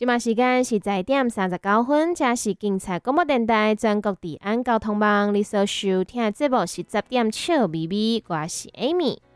即马时间是10:39，这是警察广播电台全国治安交通网，你所收听的节目是10点笑咪咪，我是 Amy。